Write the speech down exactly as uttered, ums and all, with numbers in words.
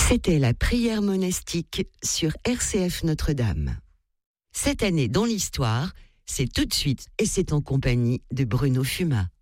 C'était la prière monastique sur R C F Notre-Dame. Cette année dans l'histoire, c'est tout de suite et c'est en compagnie de Bruno Fuma.